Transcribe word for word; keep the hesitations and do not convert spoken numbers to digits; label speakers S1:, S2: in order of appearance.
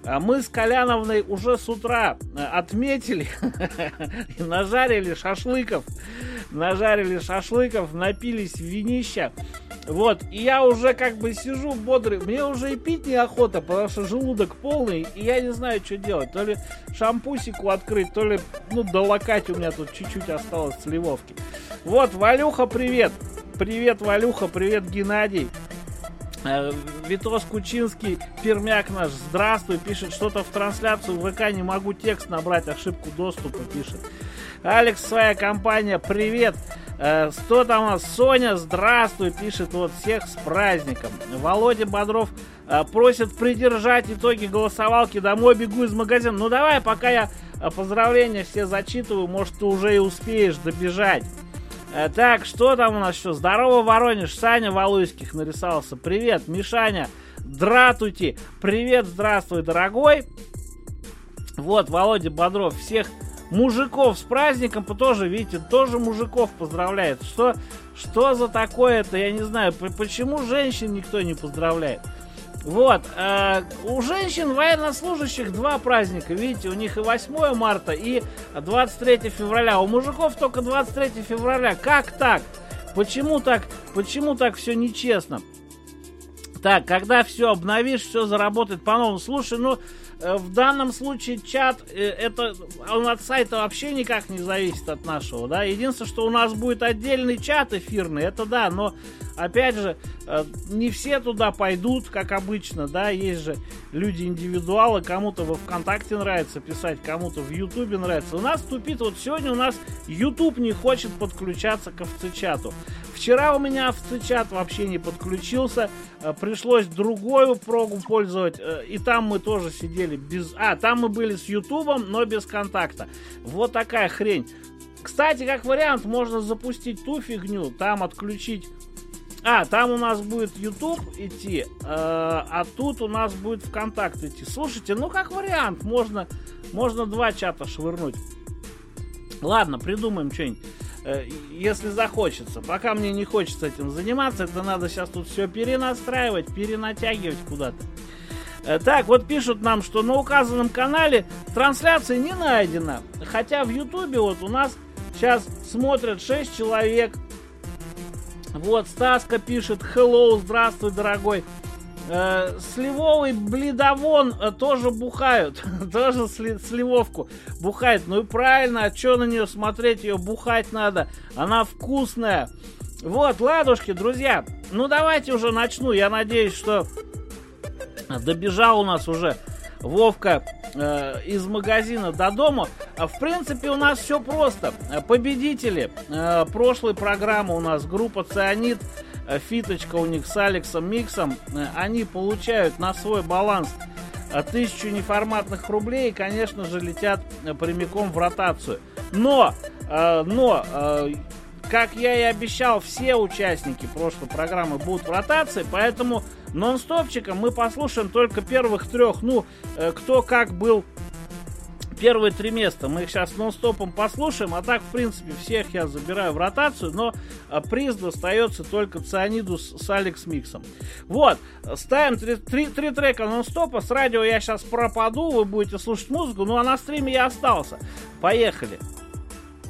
S1: Мы с Коляновной уже с утра отметили и нажарили шашлыков. Нажарили шашлыков, напились винища. Вот, и я уже как бы сижу бодрый. Мне уже и пить неохота, потому что желудок полный, и я не знаю, что делать. То ли шампусику открыть, то ли, ну, долокать, у меня тут чуть-чуть осталось сливовки. Вот, Валюха, привет. Привет, Валюха, привет, Геннадий. Витос Кучинский, пермяк наш, здравствуй, пишет, что-то в трансляцию в ВК не могу текст набрать, ошибку доступа пишет. Алекс, своя компания, привет. Что там у нас? Соня, здравствуй, пишет, вот, всех с праздником. Володя Бодров просит придержать итоги голосовалки, домой бегу из магазина. Ну давай, пока я поздравления все зачитываю, может ты уже и успеешь добежать. Так, что там у нас еще? Здорово, Воронеж, Саня Валуйских нарисовался. Привет, Мишаня, дратути. Привет, здравствуй, дорогой. Вот, Володя Бодров, всех мужиков с праздником тоже, видите, тоже мужиков поздравляет. Что, что за такое-то, я не знаю, почему женщин никто не поздравляет. Вот, э, у женщин военнослужащих два праздника, видите, у них и восьмое марта, и двадцать третьего февраля, у мужиков только двадцать третьего февраля, как так? Почему так, почему так все нечестно? Так, когда все обновишь, все заработает по-новому. Слушай, ну, э, в данном случае чат, э, это, он от сайта вообще никак не зависит от нашего, да. Единственное, что у нас будет отдельный чат эфирный, это да, но, опять же, э, не все туда пойдут, как обычно, да. Есть же люди-индивидуалы, кому-то во ВКонтакте нравится писать, кому-то в Ютубе нравится. У нас тупит, вот сегодня у нас Ютуб не хочет подключаться к ОФЦ-чату. Вчера у меня ОФЦ-чат вообще не подключился, пришлось другую прогу пользовать, и там мы тоже сидели без... А, там мы были с Ютубом, но без контакта. Вот такая хрень. Кстати, как вариант, можно запустить ту фигню, там отключить... А, там у нас будет YouTube идти, а тут у нас будет ВКонтакт идти. Слушайте, ну как вариант, можно, можно два чата швырнуть. Ладно, придумаем что-нибудь. Если захочется. Пока мне не хочется этим заниматься, это надо сейчас тут все перенастраивать, перенатягивать куда-то. Так, вот пишут нам, что на указанном канале трансляция не найдена. Хотя в Ютубе вот у нас сейчас смотрят шесть человек. Вот, Стаска пишет, hello, здравствуй, дорогой. Э, сливовый бледовон э, тоже бухают. Тоже сли, сливовку бухает. Ну и правильно, а что на нее смотреть? Ее бухать надо. Она вкусная. Вот, ладушки, друзья. Ну давайте уже начну. Я надеюсь, что добежал у нас уже Вовка э, из магазина до дома. А в принципе у нас все просто. Победители э, прошлой программы у нас группа Цианид. Фиточка у них с Алексом Миксом, они получают на свой баланс тысячу неформатных рублей и, конечно же, летят прямиком в ротацию. Но, но, как я и обещал, все участники прошлой программы будут в ротации, поэтому нон-стопчиком мы послушаем только первых трех, ну, кто как был. Первые три места мы их сейчас нон-стопом послушаем, а так, в принципе, всех я забираю в ротацию, но а, приз достается только Цианиду с, с Алекс Миксом. Вот, ставим три, три, три трека нон-стопа, с радио я сейчас пропаду, вы будете слушать музыку, ну а на стриме я остался. Поехали!